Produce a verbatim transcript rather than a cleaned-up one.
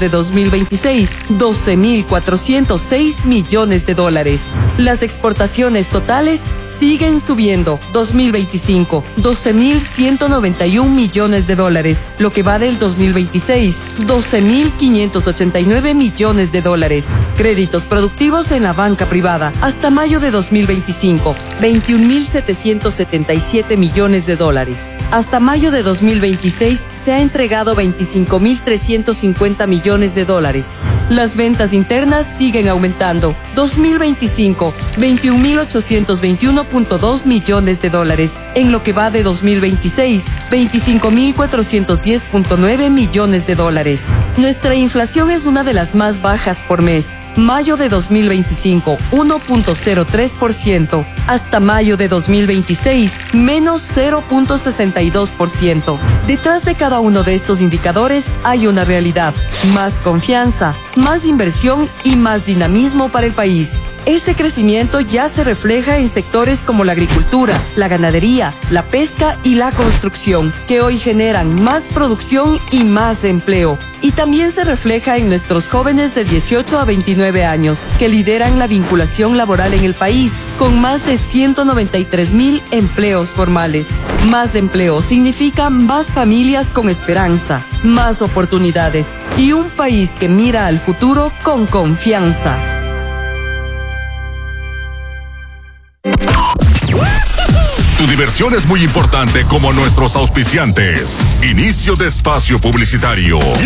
de dos mil veintiséis, doce mil cuatrocientos seis millones de dólares. Las exportaciones totales siguen subiendo. dos mil veinticinco, doce mil ciento noventa y un millones de dólares. Lo que va del dos mil veintiséis, doce mil quinientos ochenta y nueve millones de dólares. Créditos productivos en la banca privada. Hasta mayo de dos mil veinticinco, veintiún mil setecientos setenta y siete millones de dólares. Hasta mayo de dos mil veintiséis se ha entregado veinticinco mil trescientos cincuenta millones de dólares. Las ventas internas siguen aumentando. dos mil veinticinco, veintiún mil ochocientos veintiuno punto dos millones de dólares. En lo que va de dos mil veintiséis, veinticinco mil cuatrocientos diez punto nueve millones de dólares. Nuestra inflación es una de las más bajas por mes. Mayo de dos mil veinticinco, uno punto cero tres por ciento. Hasta mayo de dos mil veintiséis, menos cero punto sesenta y dos por ciento. Detrás de cada uno de estos indicadores hay una realidad: más confianza, más inversión y más dinamismo para el país. Ese crecimiento ya se refleja en sectores como la agricultura, la ganadería, la pesca y la construcción, que hoy generan más producción y más empleo. Y también se refleja en nuestros jóvenes de dieciocho a veintinueve años, que lideran la vinculación laboral en el país, con más de ciento noventa y tres mil empleos formales. Más empleo significa más familias con esperanza, más oportunidades y un país que mira al futuro con confianza. Tu diversión es muy importante como nuestros auspiciantes. Inicio de espacio publicitario.